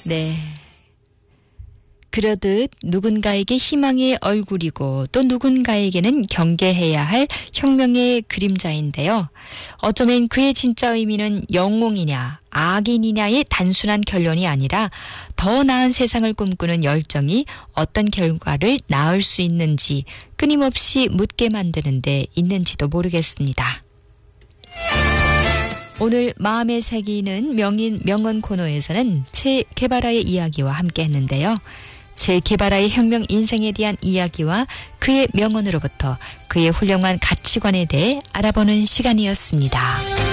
네. 그러듯 누군가에게 희망의 얼굴이고 또 누군가에게는 경계해야 할 혁명의 그림자인데요. 어쩌면 그의 진짜 의미는 영웅이냐 악인이냐의 단순한 결론이 아니라 더 나은 세상을 꿈꾸는 열정이 어떤 결과를 낳을 수 있는지 끊임없이 묻게 만드는 데 있는지도 모르겠습니다. 오늘 마음에 새기는 명인 명언 코너에서는 체 게바라의 이야기와 함께 했는데요. 체 게바라의 혁명 인생에 대한 이야기와 그의 명언으로부터 그의 훌륭한 가치관에 대해 알아보는 시간이었습니다.